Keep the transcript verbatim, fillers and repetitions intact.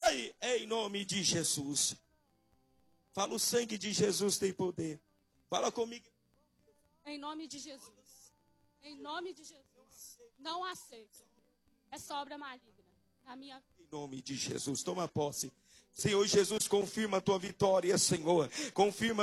Sai em nome de Jesus. Fala, o sangue de Jesus tem poder. Fala comigo. Em nome de Jesus. Em nome de Jesus. Não aceito essa obra maligna na minha vida. Em nome de Jesus, toma posse. Senhor Jesus, confirma a tua vitória, Senhor. Confirma